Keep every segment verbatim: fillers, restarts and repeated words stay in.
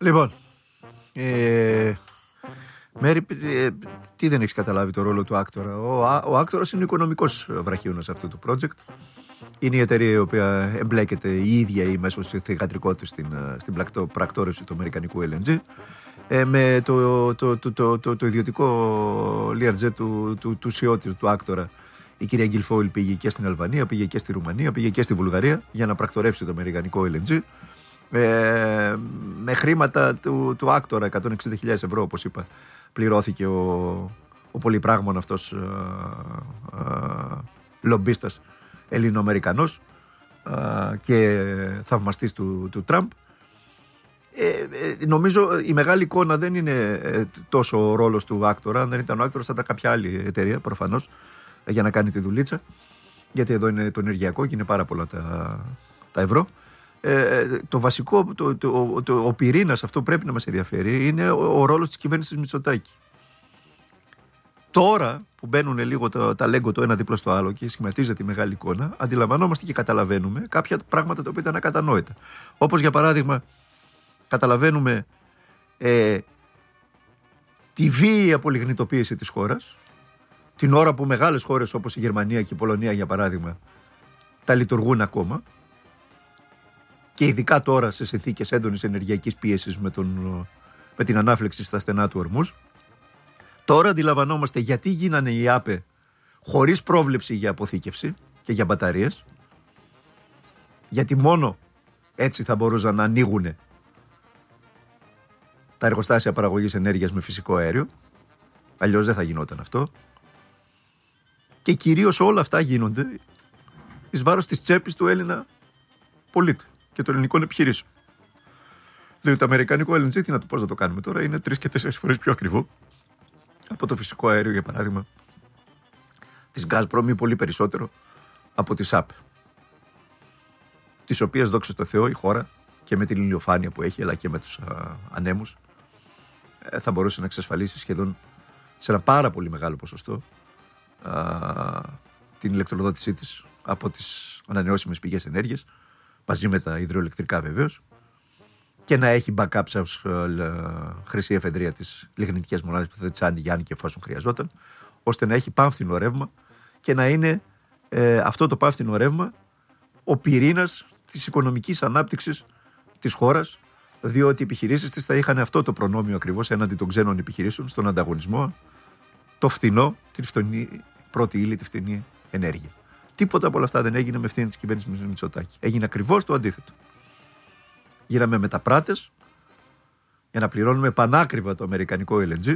Λοιπόν, ε, Μέρη, ε, τι δεν έχεις καταλάβει το ρόλο του Άκτορα? Ο, ο Άκτορας είναι ο οικονομικός βραχίωνας αυτού του project. Είναι η εταιρεία η οποία εμπλέκεται η ίδια ή μέσω της θυγατρικότητας στην, στην πρακτόρευση του αμερικανικού ελ εν τζι. Ε, με το, το, το, το, το, το ιδιωτικό Learjet του, του, του σι ι ο του Άκτορα, η κυρία Γκιλφόιλ πήγε και στην Αλβανία, πήγε και στη Ρουμανία, πήγε και στη Βουλγαρία για να πρακτορεύσει το αμερικανικό ελ εν τζι. Ε, με χρήματα του, του Άκτορα, εκατόν εξήντα χιλιάδες ευρώ, όπως είπα, πληρώθηκε ο, ο πολυπράγμων αυτός ε, ε, λομπίστας Ελληνοαμερικανός ε, και θαυμαστής του, του Τραμπ. Ε, ε, νομίζω η μεγάλη εικόνα δεν είναι ε, τόσο ο ρόλος του Άκτορα. Αν δεν ήταν ο Άκτορας θα ήταν κάποια άλλη εταιρεία προφανώς ε, για να κάνει τη δουλίτσα, γιατί εδώ είναι το ενεργειακό και είναι πάρα πολλά τα, τα ευρώ. Ε, το βασικό, το, το, το, το, ο πυρήνας, αυτό πρέπει να μας ενδιαφέρει, είναι ο, ο ρόλος της κυβέρνησης Μητσοτάκη. Τώρα που μπαίνουν λίγο τα, τα λέγκο το ένα δίπλα στο άλλο και σχηματίζεται η μεγάλη εικόνα, αντιλαμβανόμαστε και καταλαβαίνουμε κάποια πράγματα τα οποία ήταν ακατανόητα. Όπως για παράδειγμα, καταλαβαίνουμε ε, τη βίαιη απολιγνητοποίηση της χώρας, την ώρα που μεγάλες χώρες όπως η Γερμανία και η Πολωνία, για παράδειγμα, τα λειτουργούν ακόμα. Και ειδικά τώρα σε συνθήκες έντονης ενεργειακής πίεσης με, τον, με την ανάφλεξη στα στενά του Ορμούζ. Τώρα αντιλαμβανόμαστε γιατί γίνανε οι ΆΠΕ χωρίς πρόβλεψη για αποθήκευση και για μπαταρίες. Γιατί μόνο έτσι θα μπορούσαν να ανοίγουν τα εργοστάσια παραγωγής ενέργειας με φυσικό αέριο. Αλλιώς δεν θα γινόταν αυτό. Και κυρίως όλα αυτά γίνονται εις βάρος της τσέπης του Έλληνα πολίτη και των ελληνικών επιχειρήσεων. Δηλαδή το αμερικανικό ελ εν τζι, τι να το πώς να το κάνουμε τώρα, είναι τρεις και τέσσερις φορές πιο ακριβό από το φυσικό αέριο, για παράδειγμα, της Gazprom ή πολύ περισσότερο από τη ΣΑΠ, της οποίας, δόξα τω Θεώ, η χώρα και με την ηλιοφάνεια που έχει, αλλά και με τους α, ανέμους, ε, θα μπορούσε να εξασφαλίσει σχεδόν σε ένα πάρα πολύ μεγάλο ποσοστό α, την ηλεκτροδότησή της από τις ανανεώσιμες πηγές ενέργειας, μαζί με τα υδροελεκτρικά βεβαίως, και να έχει backup ως χρυσή εφεδρεία τις λιγνητικές μονάδες που θα τις άνοιγε αν και εφόσον χρειαζόταν, ώστε να έχει πάμφθινο ρεύμα και να είναι ε, αυτό το πάμφθινο ρεύμα ο πυρήνας της οικονομικής ανάπτυξης της χώρας, διότι οι επιχειρήσεις της θα είχαν αυτό το προνόμιο ακριβώς έναντι των ξένων επιχειρήσεων στον ανταγωνισμό, το φθηνό, την φθηνή πρώτη ύλη, τη φθηνή ενέργεια. Τίποτα από όλα αυτά δεν έγινε με ευθύνη της κυβέρνησης Μητσοτάκη. Έγινε ακριβώς το αντίθετο. Γίναμε μεταπράτες για να πληρώνουμε πανάκριβα το αμερικανικό ελ εν τζι,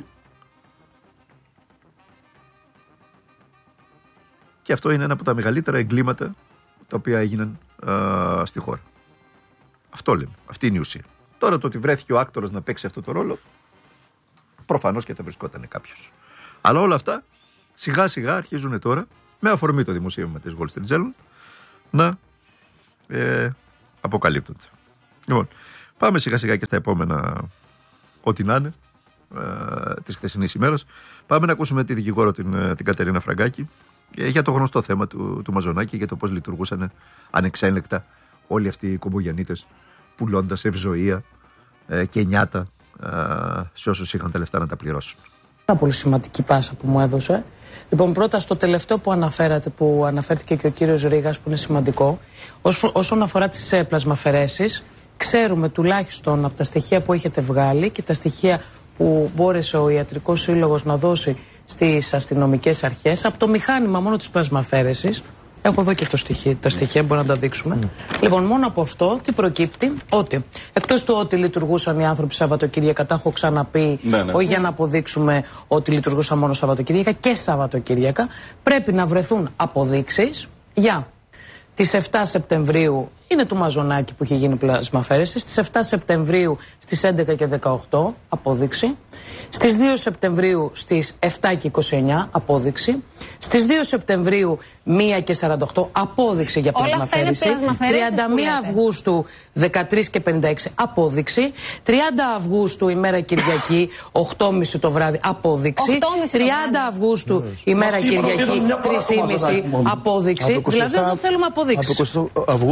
και αυτό είναι ένα από τα μεγαλύτερα εγκλήματα τα οποία έγιναν α, στη χώρα. Αυτό λέμε. Αυτή είναι η ουσία. Τώρα το ότι βρέθηκε ο Άκτορας να παίξει αυτό το ρόλο, προφανώς και θα βρισκόταν κάποιος. Αλλά όλα αυτά σιγά σιγά αρχίζουν τώρα, με αφορμή το δημοσίευμα της Wall Street Journal, να ε, αποκαλύπτονται. Λοιπόν, πάμε σιγά σιγά και στα επόμενα, ό,τι να είναι, ε, της χθεσινής ημέρας. Πάμε να ακούσουμε τη δικηγόρο την, την Κατερίνα Φραγκάκη ε, για το γνωστό θέμα του, του Μαζονάκη, για το πώς λειτουργούσαν ανεξέλεκτα όλοι αυτοί οι κομπογιανίτες, πουλώντας ευζοία ε, και νιάτα ε, σε όσους είχαν τα λεφτά να τα πληρώσουν. Πάρα πολύ σημαντική πάσα που μου έδωσε. Λοιπόν, πρώτα στο τελευταίο που αναφέρατε, που αναφέρθηκε και ο κύριος Ρήγας, που είναι σημαντικό, όσο, όσον αφορά τις ε, πλασμαφαιρέσεις, ξέρουμε τουλάχιστον από τα στοιχεία που έχετε βγάλει και τα στοιχεία που μπόρεσε ο Ιατρικός Σύλλογος να δώσει στις αστυνομικές αρχές, από το μηχάνημα μόνο της πλασμαφαίρεσης, έχω εδώ και το στοιχείο, τα στοιχεία μπορούμε να τα δείξουμε. Mm. Λοιπόν, μόνο από αυτό τι προκύπτει, ότι εκτός του ότι λειτουργούσαν οι άνθρωποι Σαββατοκύριακα, τα έχω ξαναπεί, ναι, ναι. όχι για να αποδείξουμε ότι λειτουργούσαν μόνο Σαββατοκύριακα, και Σαββατοκύριακα, πρέπει να βρεθούν αποδείξεις για τις εφτά Σεπτεμβρίου, είναι του Μαζονάκη που είχε γίνει πλασμαφαίρεση, στις εφτά Σεπτεμβρίου στις έντεκα και δεκαοκτώ απόδειξη, στις δύο Σεπτεμβρίου στις εφτά και είκοσι εννιά απόδειξη, στις δύο Σεπτεμβρίου μία και σαράντα οκτώ απόδειξη για πλασμαφαίρεση, τριάντα μία Αυγούστου δεκατρείς και πενήντα έξι απόδειξη, τριάντα Αυγούστου ημέρα Κυριακή οκτώ και μισή το βράδυ απόδειξη, τριάντα Αυγούστου ημέρα Κυριακή τρεις και μισή απόδειξη, δηλαδή δεν θέλουμε αποδείξεις. Από εικοστή Αυγούστου είκοσι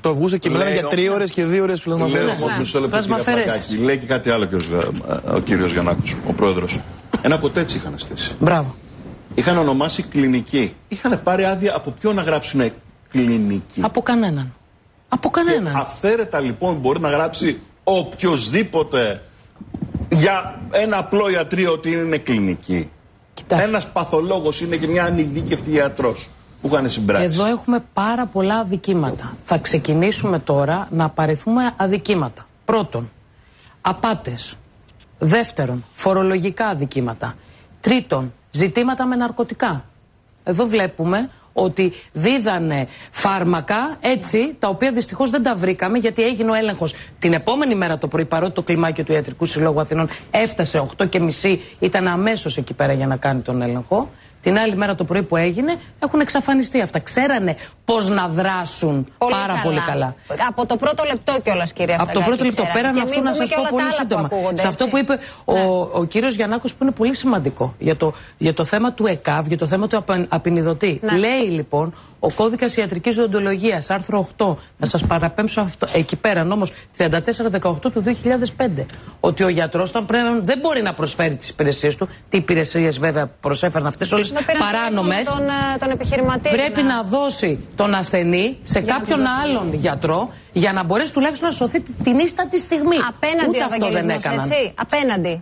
οκτώ Αυγούστου και μιλάμε για τρία ώρες και δύο ώρες πλασμαφαίρεσεις. Λέει και κάτι άλλο ο κύριος Γιαννάκος, ο πρόεδρος. Ένα ποτέτσι είχαν στήσει. Μπράβο. Είχαν ονομάσει κλινική. Είχαν πάρει άδεια από ποιον να γράψουν κλινική? Από κανέναν. Από κανέναν. Και αυθαίρετα λοιπόν μπορεί να γράψει οποιοσδήποτε για ένα απλό ιατρείο ότι είναι κλινική. Κοιτάξτε. Ένας παθολόγος είναι και μια ανειδίκευτη ιατρός που είχαν συμπράξει. Εδώ έχουμε πάρα πολλά αδικήματα. Θα ξεκινήσουμε τώρα να απαριθμούμε αδικήματα. Πρώτον, απάτες. Δεύτερον, φορολογικά αδικήματα. Τρίτον, ζητήματα με ναρκωτικά. Εδώ βλέπουμε ότι δίδανε φάρμακα έτσι, τα οποία δυστυχώς δεν τα βρήκαμε, γιατί έγινε ο έλεγχος την επόμενη μέρα το πρωί, παρότι το κλιμάκιο του Ιατρικού Συλλόγου Αθηνών έφτασε οκτώ και μισή, ήταν αμέσως εκεί πέρα για να κάνει τον έλεγχο. Την άλλη μέρα το πρωί που έγινε έχουν εξαφανιστεί αυτά. Ξέρανε πώς να δράσουν πολύ πάρα καλά. πολύ καλά. Από το πρώτο λεπτό κιόλας, κύριε Από το πρώτο λεπτό. Πέραν αυτού, να σας πω πολύ σύντομα. Σε αυτό που είπε ναι. ο, ο κύριος Γιαννάκος, που είναι πολύ σημαντικό για το, για το θέμα του ΕΚΑΒ, για το θέμα του απεινιδωτή. Ναι. Λέει λοιπόν ο κώδικας ιατρικής οδοντολογίας, άρθρο οκτώ, θα σας παραπέμψω αυτό, εκεί πέρα, νόμος τριάντα τέσσερα δεκαοκτώ του δύο χιλιάδες πέντε, ότι ο γιατρός δεν μπορεί να προσφέρει τις υπηρεσίες του. Τι υπηρεσίες βέβαια προσέφεραν αυτές όλες παράνομες. Τον, τον επιχειρηματή. Πρέπει να... να δώσει τον ασθενή σε για κάποιον άλλον γιατρό για να μπορέσει τουλάχιστον να σωθεί την ίστατη στιγμή. Απέναντι Ούτε αυτό δεν έκαναν. Έτσι, απέναντι.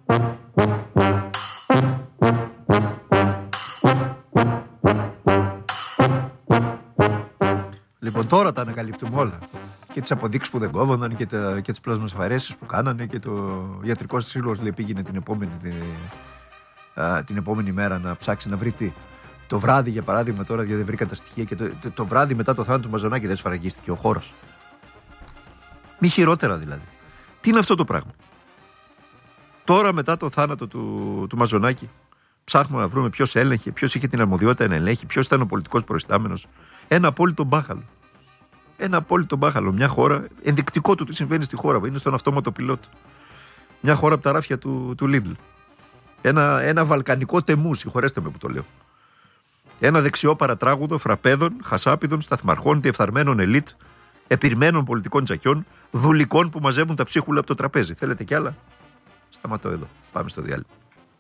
Λοιπόν, τώρα τα ανακαλύπτουμε όλα. Και τις αποδείξεις που δεν κόβονταν και, τα, και τις πλασμαφαιρέσεις που κάνανε και το ιατρικό σύλλογος λέει πήγαινε την επόμενη, την, α, την επόμενη μέρα να ψάξει να βρει τι. Το βράδυ, για παράδειγμα, τώρα γιατί δεν βρήκαν τα στοιχεία και το, το, το βράδυ μετά το θάνατο του Μαζονάκη δεν σφραγίστηκε ο χώρος. Μη χειρότερα δηλαδή. Τι είναι αυτό το πράγμα? Τώρα μετά το θάνατο του, του Μαζονάκη ψάχνουμε να βρούμε ποιος έλεγχε, ποιος είχε την αρμοδιότητα να ελέγχει, ποιος ήταν ο πολιτικός προϊστάμενος. Ένα απόλυτο μπάχαλο. Ένα απόλυτο μπάχαλο. Μια χώρα, ενδεικτικό του τι συμβαίνει στη χώρα, είναι στον αυτόματο πιλότο. Μια χώρα από τα ράφια του, του Lidl. Ένα, ένα βαλκανικό τεμού, συγχωρέστε με που το λέω. Ένα δεξιό παρατράγουδο φραπέδων, χασάπιδων, σταθμαρχών, διεφθαρμένων ελίτ, επιρμένων πολιτικών τζακιών, δουλικών που μαζεύουν τα ψίχουλα από το τραπέζι. Θέλετε κι άλλα? Σταματώ εδώ. Πάμε στο διάλειμμα.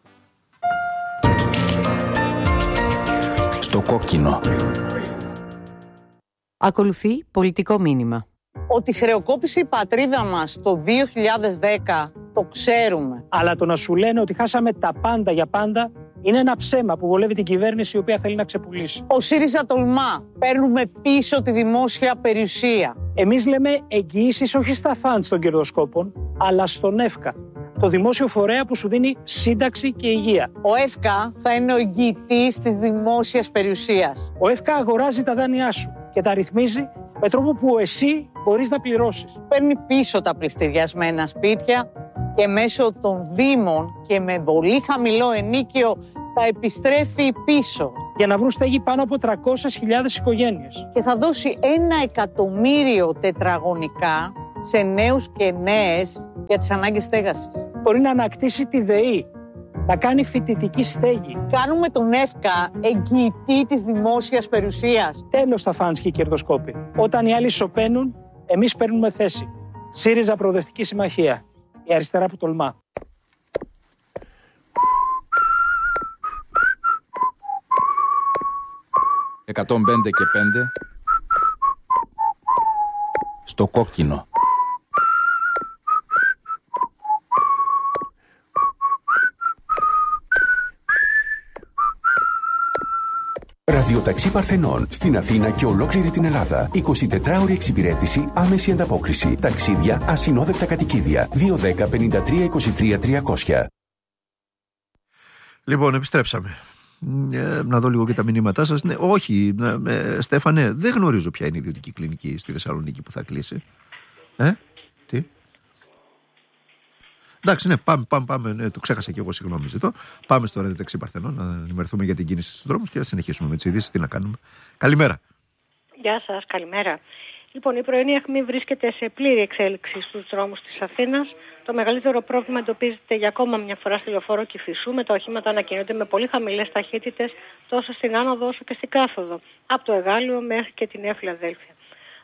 Στο κόκκινο. Ακολουθεί πολιτικό μήνυμα. Ότι χρεοκόπησε η πατρίδα μας το δύο χιλιάδες δέκα το ξέρουμε. Αλλά το να σου λένε ότι χάσαμε τα πάντα για πάντα είναι ένα ψέμα που βολεύει την κυβέρνηση η οποία θέλει να ξεπουλήσει. Ο ΣΥΡΙΖΑ τολμά. Παίρνουμε πίσω τη δημόσια περιουσία. Εμείς λέμε εγγυήσεις όχι στα φαντς των κερδοσκόπων, αλλά στον ΕΦΚΑ. Το δημόσιο φορέα που σου δίνει σύνταξη και υγεία. Ο ΕΦΚΑ θα είναι ο εγγυητής της δημόσιας περιουσίας. Ο ΕΦΚΑ αγοράζει τα δάνειά σου και τα ρυθμίζει με τρόπο που εσύ μπορείς να πληρώσεις. Παίρνει πίσω τα πληστηριασμένα σπίτια και μέσω των δήμων και με πολύ χαμηλό ενίκιο τα επιστρέφει πίσω. Για να βρουν στέγη πάνω από τριακόσιες χιλιάδες οικογένειες. Και θα δώσει ένα εκατομμύριο τετραγωνικά σε νέους και νέες για τις ανάγκες στέγασης. Μπορεί να ανακτήσει τη ΔΕΗ, να κάνει φοιτητική στέγη. Κάνουμε τον ΕΦΚΑ εγγυητή της δημόσιας περιουσίας. Τέλος τα φαντς και οι κερδοσκόποι. Όταν οι άλλοι σωπαίνουν, εμείς παίρνουμε θέση. ΣΥΡΙΖΑ Προοδευτική Συμμαχία. Η αριστερά που τολμά. εκατόν πέντε και πέντε. Στο κόκκινο. Ραδιοταξί Παρθενών στην Αθήνα και ολόκληρη την Ελλάδα. εικοσιτετράωρη εξυπηρέτηση, άμεση ανταπόκριση. Ταξίδια, ασυνόδευτα κατοικίδια. δύο δέκα πενήντα τρία είκοσι τρία τριακόσια. Λοιπόν, επιστρέψαμε. Ε, να δω λίγο και τα μηνύματά σας. Ναι, όχι, ε, Στέφανε, δεν γνωρίζω ποια είναι η ιδιωτική κλινική στη Θεσσαλονίκη που θα κλείσει. Ε, τι. Εντάξει, ναι, πάμε, πάμε, πάμε. Ναι, το ξέχασα και εγώ, συγγνώμη, ζητώ. Πάμε στο Ραδιοταξί Παρθενών να ενημερωθούμε για την κίνηση στους δρόμους και να συνεχίσουμε με τις ειδήσεις. Τι να κάνουμε. Καλημέρα. Γεια σας, καλημέρα. Λοιπόν, η πρωινή αιχμή βρίσκεται σε πλήρη εξέλιξη στους δρόμους της Αθήνας. Το μεγαλύτερο πρόβλημα εντοπίζεται για ακόμα μια φορά στη λεωφόρο Κηφισού, με τα οχήματα να κινούνται με πολύ χαμηλές ταχύτητες τόσο στην άνοδο όσο και στην κάθοδο, από το Εγάλεο μέχρι και τη Νέα Φιλαδέλφια.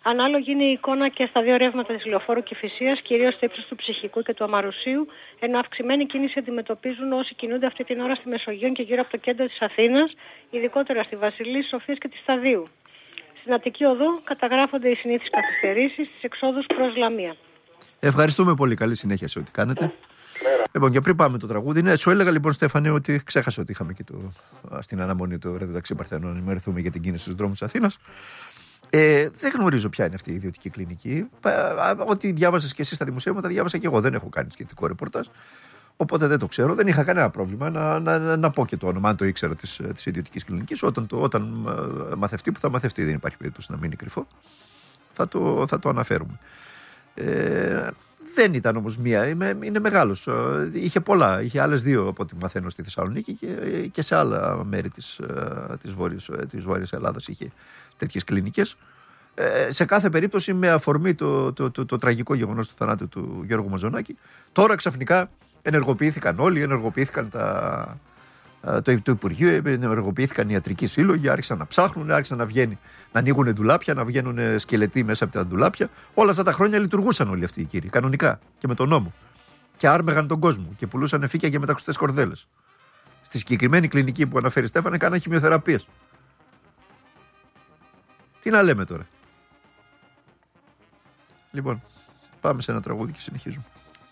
Ανάλογη είναι η εικόνα και στα δύο ρεύματα της Λεωφόρου Κηφισίας, κυρίως στο ύψος του Ψυχικού και του Αμαρουσίου, ενώ αυξημένη κίνηση αντιμετωπίζουν όσοι κινούνται αυτή την ώρα στη Μεσογείο και γύρω από το κέντρο της Αθήνας, ειδικότερα στη Βασιλής, Σοφίας και τη Σταδίου. Στην Αττική Οδό καταγράφονται οι συνήθεις καθυστερήσεις στις εξόδους προς Λαμία. Ευχαριστούμε πολύ. Καλή συνέχεια σε ό,τι κάνετε. Λοιπόν, και πριν πάμε το τραγούδι, ναι, σου έλεγα λοιπόν, Στέφανε, ότι ξέχασα ότι είχαμε και το, στην αναμονή του Ρεδοταξί Παρθένου να ενημερωθούμε για την κίνηση στους δρόμους της Αθήνας. Ε, δεν γνωρίζω ποια είναι αυτή η ιδιωτική κλινική. Ό,τι διάβασες και εσύ στα δημοσιεύματα, διάβασα και εγώ. Δεν έχω κάνει σχετικό ρεπορτάζ. Οπότε δεν το ξέρω. Δεν είχα κανένα πρόβλημα να, να, να, να πω και το όνομα, αν το ήξερα, της, της ιδιωτικής κλινικής. Όταν, το, όταν μαθευτεί, που θα μαθευτεί, δεν υπάρχει περίπτωση να μείνει κρυφό, θα το, θα το αναφέρουμε. Ε, δεν ήταν όμως μία, είναι μεγάλος. Είχε πολλά, είχε άλλες δύο από ό,τι μαθαίνω στη Θεσσαλονίκη και, και σε άλλα μέρη της, της, Βόρειας, της Βόρειας Ελλάδας είχε τέτοιες κλινικές. Ε, σε κάθε περίπτωση, με αφορμή το, το, το, το τραγικό γεγονός του θανάτου του Γιώργου Μαζονάκη, τώρα ξαφνικά ενεργοποιήθηκαν όλοι, ενεργοποιήθηκαν τα, το, το Υπουργείο, ενεργοποιήθηκαν οι ιατρικοί σύλλογοι, άρχισαν να ψάχνουν, άρχισαν να βγαίνει, να ανοίγουν ντουλάπια, να βγαίνουν σκελετοί μέσα από τα ντουλάπια. Όλα αυτά τα χρόνια λειτουργούσαν όλοι αυτοί οι κύριοι, κανονικά και με τον νόμο. Και άρμεγαν τον κόσμο και πουλούσαν φύκια και μεταξωτές κορδέλες. Στη συγκεκριμένη κλινική που αναφέρει, Στέφανε, κάναν χημειοθεραπείες. Τι να λέμε τώρα. Λοιπόν, πάμε σε ένα τραγούδι και συνεχίζουμε.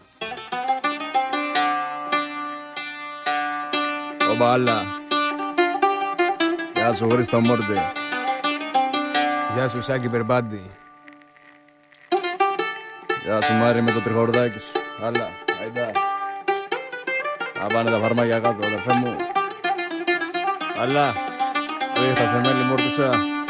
Ομπάλα. Γεια σου Χρήστο Μόρτε. Γεια σου Σάκη Περμπάντη. Γεια σου Μάρη με το τριχορδάκι σου. Άλλα, αϊντά. Να πάνε τα φαρμάκια κάτω, αδερφέ μου. Αλλά, ρίχτα σε μέλη Μόρτισσα.